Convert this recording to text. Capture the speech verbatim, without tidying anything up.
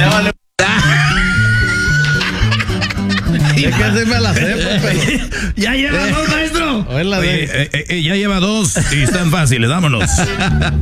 Ya vale. Es que se me la sé, pero... Ya lleva dos, maestro. Oye, Oye, eh, eh, ya lleva dos y están fáciles, vámonos.